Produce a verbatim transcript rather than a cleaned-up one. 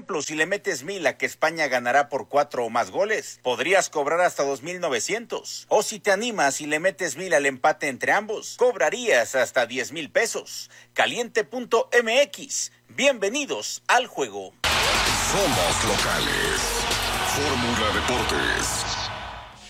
ejemplo, si le metes mil a que España ganará por cuatro o más goles, podrías cobrar hasta dos mil novecientos. O si te animas y le metes mil al empate entre ambos, cobrarías hasta diez mil pesos. Caliente punto m x. Bienvenidos al juego. Somos locales. Fórmula Deportes.